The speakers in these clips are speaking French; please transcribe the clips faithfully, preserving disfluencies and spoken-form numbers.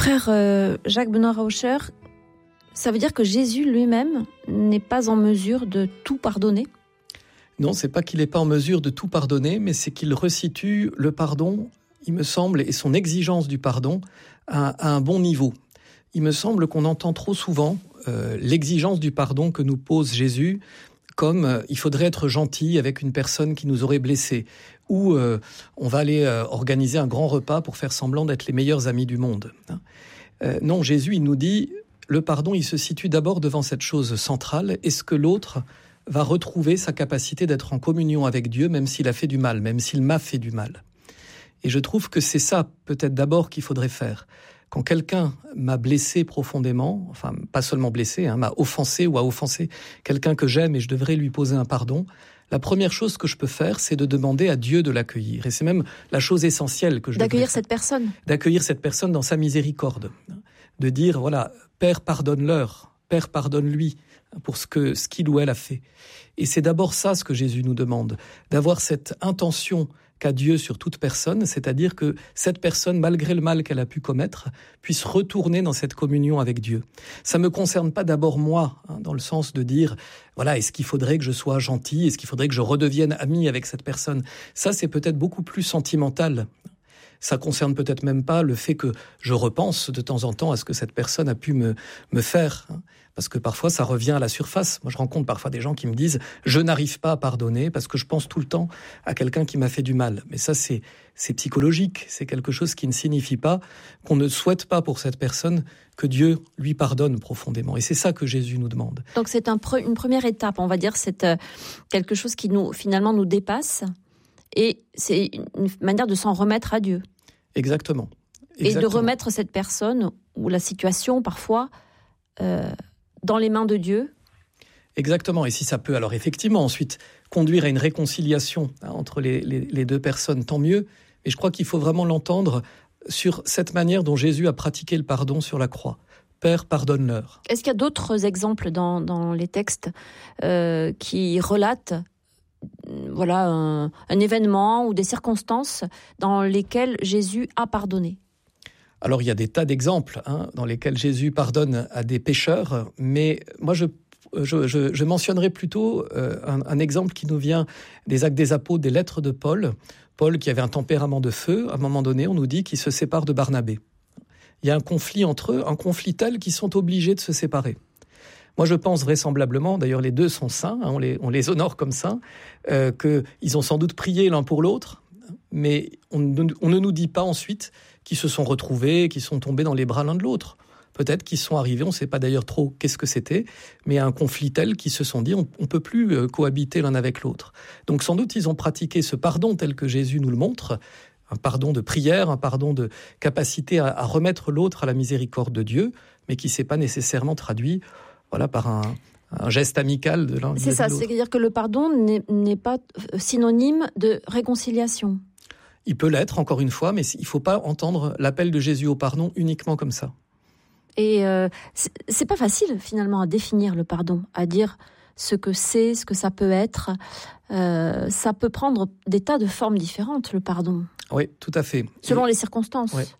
Frère euh, Jacques-Benoît Rauscher, ça veut dire que Jésus lui-même n'est pas en mesure de tout pardonner ? Non, c'est pas qu'il n'est pas en mesure de tout pardonner, mais c'est qu'il resitue le pardon, il me semble, et son exigence du pardon à, à un bon niveau. Il me semble qu'on entend trop souvent euh, l'exigence du pardon que nous pose Jésus comme euh, il faudrait être gentil avec une personne qui nous aurait blessés, ou euh, on va aller euh, organiser un grand repas pour faire semblant d'être les meilleurs amis du monde. Euh, non, Jésus, il nous dit, le pardon, il se situe d'abord devant cette chose centrale, est-ce que l'autre va retrouver sa capacité d'être en communion avec Dieu, même s'il a fait du mal, même s'il m'a fait du mal. Et je trouve que c'est ça, peut-être d'abord, qu'il faudrait faire. Quand quelqu'un m'a blessé profondément, enfin, pas seulement blessé, hein, m'a offensé ou a offensé quelqu'un que j'aime et je devrais lui poser un pardon, la première chose que je peux faire, c'est de demander à Dieu de l'accueillir. Et c'est même la chose essentielle que je devrais D'accueillir faire. cette personne. D'accueillir cette personne dans sa miséricorde. De dire, voilà, Père, pardonne-leur. Père, pardonne-lui pour ce que ce qu'il ou elle a fait. Et c'est d'abord ça ce que Jésus nous demande, d'avoir cette intention qu'a Dieu sur toute personne, c'est-à-dire que cette personne, malgré le mal qu'elle a pu commettre, puisse retourner dans cette communion avec Dieu. Ça ne me concerne pas d'abord moi, hein, dans le sens de dire, voilà, est-ce qu'il faudrait que je sois gentil, est-ce qu'il faudrait que je redevienne ami avec cette personne ? Ça, c'est peut-être beaucoup plus sentimental. Ça concerne peut-être même pas le fait que je repense de temps en temps à ce que cette personne a pu me, me faire. Parce que parfois, ça revient à la surface. Moi, je rencontre parfois des gens qui me disent « je n'arrive pas à pardonner parce que je pense tout le temps à quelqu'un qui m'a fait du mal ». Mais ça, c'est, c'est psychologique. C'est quelque chose qui ne signifie pas qu'on ne souhaite pas pour cette personne que Dieu lui pardonne profondément. Et c'est ça que Jésus nous demande. Donc, c'est un pre- une première étape, on va dire. C'est euh, quelque chose qui, nous, finalement, nous dépasse. Et c'est une manière de s'en remettre à Dieu. Exactement. Et Exactement. de remettre cette personne, ou la situation parfois, euh, dans les mains de Dieu. Exactement. Et si ça peut alors effectivement ensuite conduire à une réconciliation hein, entre les, les, les deux personnes, tant mieux. Mais je crois qu'il faut vraiment l'entendre sur cette manière dont Jésus a pratiqué le pardon sur la croix. Père, pardonne-leur. Est-ce qu'il y a d'autres exemples dans, dans les textes euh, qui relatent voilà, un, un événement ou des circonstances dans lesquelles Jésus a pardonné ? Alors, il y a des tas d'exemples hein, dans lesquels Jésus pardonne à des pécheurs, mais moi, je, je, je, je mentionnerai plutôt euh, un, un exemple qui nous vient des Actes des Apôtres, des lettres de Paul. Paul, qui avait un tempérament de feu, à un moment donné, on nous dit qu'il se sépare de Barnabé. Il y a un conflit entre eux, un conflit tel qu'ils sont obligés de se séparer. Moi, je pense vraisemblablement, d'ailleurs les deux sont saints, hein, on, les, on les honore comme saints, euh, qu'ils ont sans doute prié l'un pour l'autre, mais on ne, on ne nous dit pas ensuite qu'ils se sont retrouvés, qu'ils sont tombés dans les bras l'un de l'autre. Peut-être qu'ils sont arrivés, on ne sait pas d'ailleurs trop qu'est-ce que c'était, mais à un conflit tel qu'ils se sont dit on ne peut plus euh, cohabiter l'un avec l'autre. Donc sans doute ils ont pratiqué ce pardon tel que Jésus nous le montre, un pardon de prière, un pardon de capacité à, à remettre l'autre à la miséricorde de Dieu, mais qui ne s'est pas nécessairement traduit voilà, par un, un geste amical de l'un. C'est ça, de l'autre. C'est-à-dire que le pardon n'est, n'est pas synonyme de réconciliation. Il peut l'être, encore une fois, mais il ne faut pas entendre l'appel de Jésus au pardon uniquement comme ça. Et euh, c'est, c'est pas facile, finalement, à définir le pardon, à dire ce que c'est, ce que ça peut être. Euh, ça peut prendre des tas de formes différentes, le pardon. Oui, tout à fait. Selon Et, les circonstances. Ouais.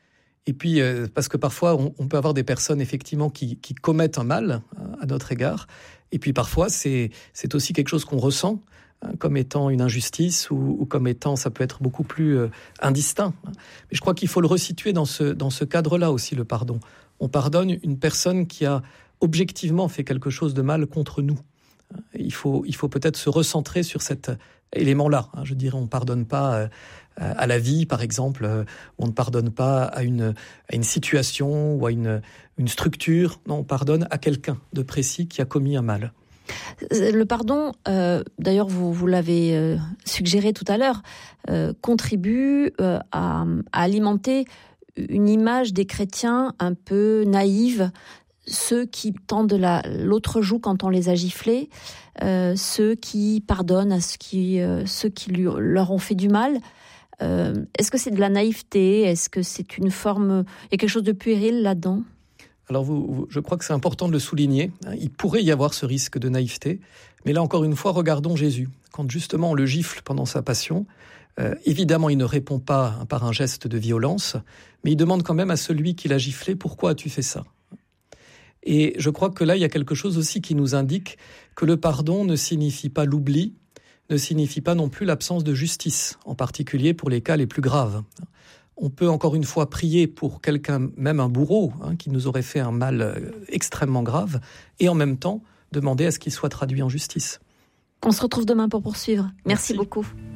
Et puis, euh, parce que parfois, on, on peut avoir des personnes, effectivement, qui, qui commettent un mal euh, à notre égard. Et puis, parfois, c'est, c'est aussi quelque chose qu'on ressent hein, comme étant une injustice ou, ou comme étant, ça peut être beaucoup plus euh, indistinct. Mais je crois qu'il faut le resituer dans ce, dans ce cadre-là aussi, le pardon. On pardonne une personne qui a objectivement fait quelque chose de mal contre nous. Il faut, il faut peut-être se recentrer sur cet élément-là. Je dirais, on ne pardonne pas à la vie, par exemple, on ne pardonne pas à une, à une situation ou à une, une structure. Non, on pardonne à quelqu'un de précis qui a commis un mal. Le pardon, euh, d'ailleurs, vous, vous l'avez euh, suggéré tout à l'heure, euh, contribue euh, à, à alimenter une image des chrétiens un peu naïve, ceux qui tendent la, l'autre joue quand on les a giflés, euh, ceux qui pardonnent à ceux qui, euh, ceux qui lui, leur ont fait du mal. Euh, est-ce que c'est de la naïveté ? Est-ce que c'est une forme... Il y a quelque chose de puéril là-dedans ? Alors, vous, vous, je crois que c'est important de le souligner. Il pourrait y avoir ce risque de naïveté. Mais là, encore une fois, regardons Jésus. Quand justement on le gifle pendant sa passion, Euh, évidemment, il ne répond pas hein, par un geste de violence, mais il demande quand même à celui qui l'a giflé « Pourquoi as-tu fait ça ?» Et je crois que là, il y a quelque chose aussi qui nous indique que le pardon ne signifie pas l'oubli, ne signifie pas non plus l'absence de justice, en particulier pour les cas les plus graves. On peut encore une fois prier pour quelqu'un, même un bourreau, hein, qui nous aurait fait un mal extrêmement grave, et en même temps demander à ce qu'il soit traduit en justice. On se retrouve demain pour poursuivre. Merci, Merci. beaucoup.